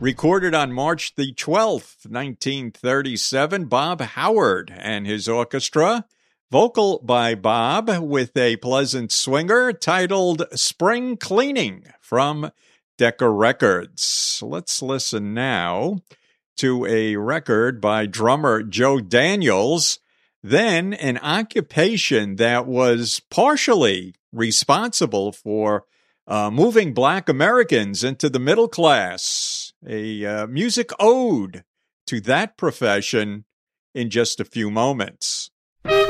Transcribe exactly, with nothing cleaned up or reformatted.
Recorded on March the twelfth, nineteen thirty-seven, Bob Howard and his orchestra. Vocal by Bob with a pleasant swinger titled Spring Cleaning from Decca Records. Let's listen now to a record by drummer Joe Daniels, then an occupation that was partially responsible for uh, moving Black Americans into the middle class. A uh, music ode to that profession in just a few moments.